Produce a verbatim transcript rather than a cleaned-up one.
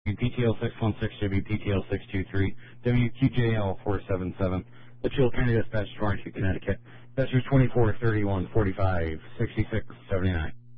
P T L six one six, W P T L six two three, W Q J L four seven seven. The Chillicothe County Dispatch, Torrance, Connecticut. Dispatcher twenty-four thirty-one forty-five sixty-six seventy-nine.